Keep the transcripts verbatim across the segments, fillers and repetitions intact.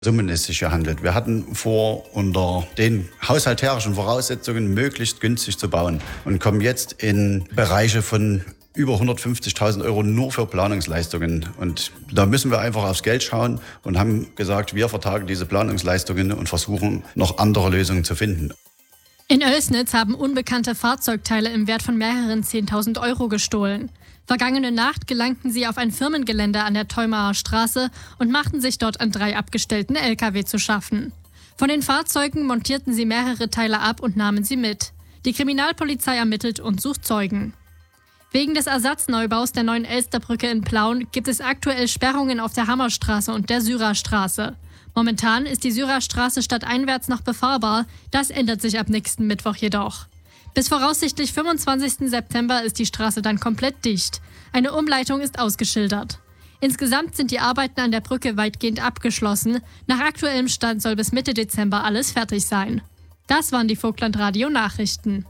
Summen es sich gehandelt. Wir hatten vor, unter den haushalterischen Voraussetzungen möglichst günstig zu bauen und kommen jetzt in Bereiche von über hundertfünfzigtausend Euro nur für Planungsleistungen. Und da müssen wir einfach aufs Geld schauen und haben gesagt, wir vertagen diese Planungsleistungen und versuchen, noch andere Lösungen zu finden. In Oelsnitz haben unbekannte Fahrzeugteile im Wert von mehreren zehntausend Euro gestohlen. Vergangene Nacht gelangten sie auf ein Firmengelände an der Theumaer Straße und machten sich dort an drei abgestellten L K W zu schaffen. Von den Fahrzeugen montierten sie mehrere Teile ab und nahmen sie mit. Die Kriminalpolizei ermittelt und sucht Zeugen. Wegen des Ersatzneubau's der neuen Elsterbrücke in Plauen gibt es aktuell Sperrungen auf der Hammerstraße und der Syrerstraße. Momentan ist die Syrerstraße stadteinwärts noch befahrbar, das ändert sich ab nächsten Mittwoch jedoch. Bis voraussichtlich fünfundzwanzigsten September ist die Straße dann komplett dicht. Eine Umleitung ist ausgeschildert. Insgesamt sind die Arbeiten an der Brücke weitgehend abgeschlossen. Nach aktuellem Stand soll bis Mitte Dezember alles fertig sein. Das waren die Vogtland-Radio-Nachrichten.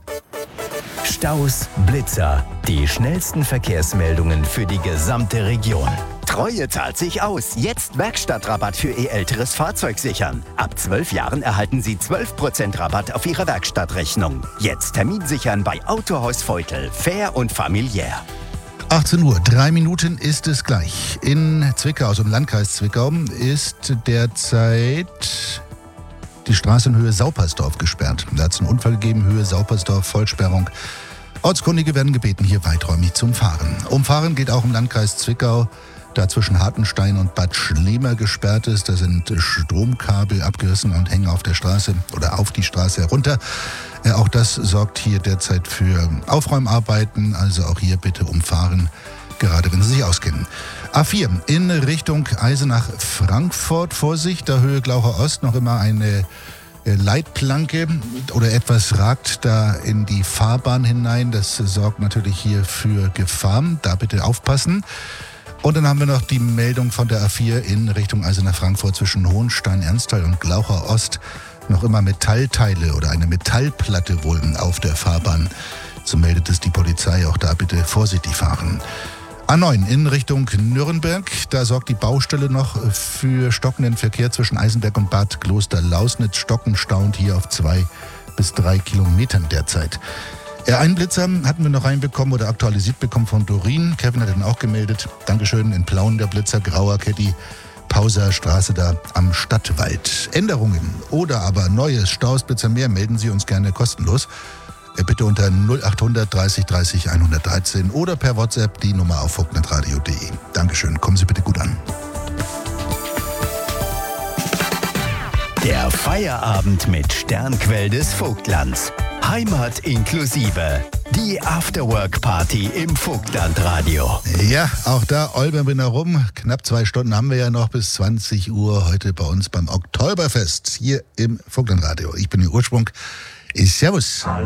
Staus, Blitzer, die schnellsten Verkehrsmeldungen für die gesamte Region. Treue zahlt sich aus. Jetzt Werkstattrabatt für Ihr älteres Fahrzeug sichern. Ab zwölf Jahren erhalten Sie zwölf Prozent Rabatt auf Ihre Werkstattrechnung. Jetzt Termin sichern bei Autohaus Feutel. Fair und familiär. achtzehn Uhr, drei Minuten ist es gleich. In Zwickau, also im Landkreis Zwickau, ist derzeit die Straße in Höhe Saupersdorf gesperrt. Da hat es einen Unfall gegeben, Höhe Saupersdorf, Vollsperrung. Ortskundige werden gebeten, hier weiträumig zu umfahren. Umfahren geht auch im Landkreis Zwickau, da zwischen Hartenstein und Bad Schliemer gesperrt ist. Da sind Stromkabel abgerissen und hängen auf der Straße oder auf die Straße herunter. Ja, auch das sorgt hier derzeit für Aufräumarbeiten, also auch hier bitte umfahren, gerade wenn Sie sich auskennen. A vier in Richtung Eisenach-Frankfurt. Vorsicht, da Höhe Glaucher Ost noch immer eine Leitplanke oder etwas ragt da in die Fahrbahn hinein. Das sorgt natürlich hier für Gefahr. Da bitte aufpassen. Und dann haben wir noch die Meldung von der A vier in Richtung Eisenach-Frankfurt zwischen Hohenstein-Ernsthal und Glaucher Ost. Noch immer Metallteile oder eine Metallplatte wohl auf der Fahrbahn. So meldet es die Polizei. Auch da bitte vorsichtig fahren. A neun in Richtung Nürnberg. Da sorgt die Baustelle noch für stockenden Verkehr zwischen Eisenberg und Bad Kloster-Lausnitz. Stocken staunt hier auf zwei bis drei Kilometern derzeit. Einen Blitzer hatten wir noch reinbekommen oder aktualisiert bekommen von Dorin. Kevin hat ihn auch gemeldet. Dankeschön. In Plauen der Blitzer, Grauer Ketti, Pauser Straße da am Stadtwald. Änderungen oder aber neues Stausblitzer mehr melden Sie uns gerne kostenlos. Bitte unter null achthundert dreißig dreißig hundertdreizehn oder per WhatsApp die Nummer auf vogtlandradio punkt de. Dankeschön. Kommen Sie bitte gut an. Der Feierabend mit Sternquell des Vogtlands. Heimat inklusive. Die Afterwork-Party im Vogtlandradio. Ja, auch da olbern wir noch rum. Knapp zwei Stunden haben wir ja noch bis zwanzig Uhr heute bei uns beim Oktoberfest hier im Vogtlandradio. Ich bin Ihr Ursprung. Servus.